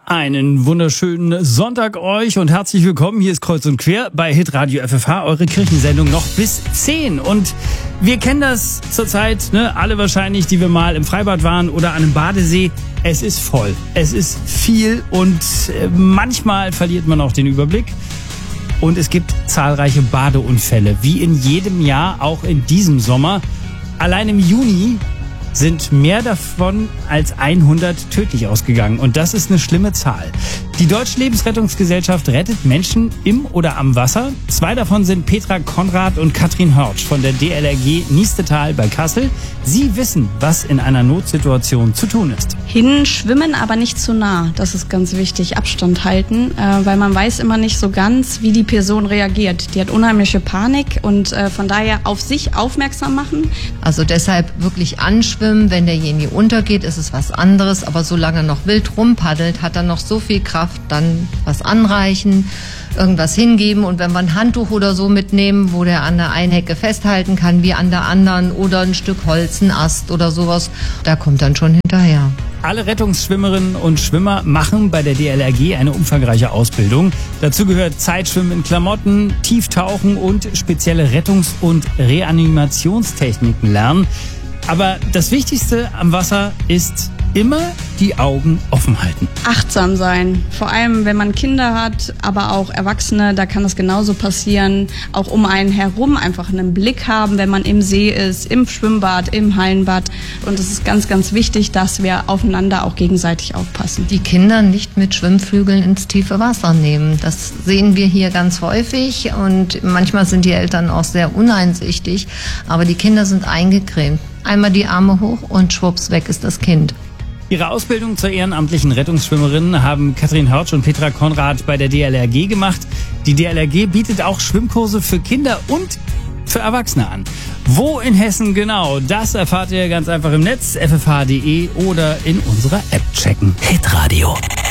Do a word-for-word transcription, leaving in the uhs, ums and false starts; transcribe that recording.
Einen wunderschönen Sonntag euch und herzlich willkommen. Hier ist Kreuz und Quer bei Hitradio F F H, eure Kirchensendung noch bis zehn. Und wir kennen das zurzeit, ne, alle wahrscheinlich, die wir mal im Freibad waren oder an einem Badesee. Es ist voll, es ist viel und äh, manchmal verliert man auch den Überblick. Und es gibt zahlreiche Badeunfälle, wie in jedem Jahr, auch in diesem Sommer. Allein im Juni sind mehr davon als hundert tödlich ausgegangen. Und das ist eine schlimme Zahl. Die Deutsche Lebensrettungsgesellschaft rettet Menschen im oder am Wasser. Zwei davon sind Petra Konrad und Katrin Hörtsch von der D L R G Niestetal bei Kassel. Sie wissen, was in einer Notsituation zu tun ist. Hinschwimmen, aber nicht zu nah. Das ist ganz wichtig. Abstand halten, äh, weil man weiß immer nicht so ganz, wie die Person reagiert. Die hat unheimliche Panik und äh, von daher auf sich aufmerksam machen. Also deshalb wirklich anschwimmen. Wenn derjenige untergeht, ist es was anderes. Aber solange er noch wild rumpaddelt, hat er noch so viel Kraft, dann was anreichen, irgendwas hingeben. Und wenn wir ein Handtuch oder so mitnehmen, wo der an der einen Hecke festhalten kann, wie an der anderen, oder ein Stück Holz, ein Ast oder sowas, da kommt dann schon hinterher. Alle Rettungsschwimmerinnen und Schwimmer machen bei der D L R G eine umfangreiche Ausbildung. Dazu gehört Zeitschwimmen in Klamotten, Tieftauchen und spezielle Rettungs- und Reanimationstechniken lernen. Aber das Wichtigste am Wasser ist immer die Augen offen halten. Achtsam sein, vor allem wenn man Kinder hat, aber auch Erwachsene, da kann das genauso passieren. Auch um einen herum einfach einen Blick haben, wenn man im See ist, im Schwimmbad, im Hallenbad. Und es ist ganz, ganz wichtig, dass wir aufeinander auch gegenseitig aufpassen. Die Kinder nicht mit Schwimmflügeln ins tiefe Wasser nehmen. Das sehen wir hier ganz häufig und manchmal sind die Eltern auch sehr uneinsichtig, aber die Kinder sind eingecremt. Einmal die Arme hoch und schwupps, weg ist das Kind. Ihre Ausbildung zur ehrenamtlichen Rettungsschwimmerin haben Katrin Hörtsch und Petra Konrad bei der D L R G gemacht. Die D L R G bietet auch Schwimmkurse für Kinder und für Erwachsene an. Wo in Hessen genau, das erfahrt ihr ganz einfach im Netz, f f h punkt d e oder in unserer App checken. Hitradio